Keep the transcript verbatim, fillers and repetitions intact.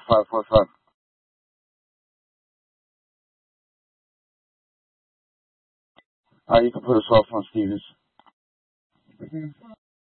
five four five. Uh, you can put us off on Stevens.